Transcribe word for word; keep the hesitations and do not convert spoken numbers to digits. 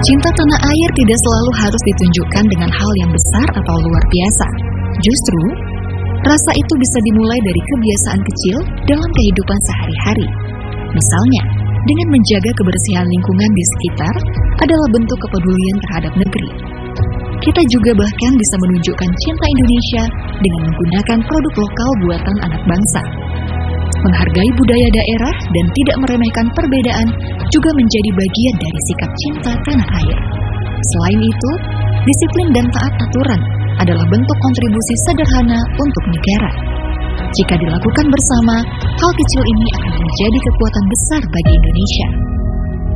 Cinta tanah air tidak selalu harus ditunjukkan dengan hal yang besar atau luar biasa. Justru, rasa itu bisa dimulai dari kebiasaan kecil dalam kehidupan sehari-hari. Misalnya, dengan menjaga kebersihan lingkungan di sekitar adalah bentuk kepedulian terhadap negeri. Kita juga bahkan bisa menunjukkan cinta Indonesia dengan menggunakan produk lokal buatan anak bangsa. Menghargai budaya daerah dan tidak meremehkan perbedaan juga menjadi bagian dari sikap cinta tanah air. Selain itu, disiplin dan taat aturan adalah bentuk kontribusi sederhana untuk negara. Jika dilakukan bersama, hal kecil ini akan menjadi kekuatan besar bagi Indonesia.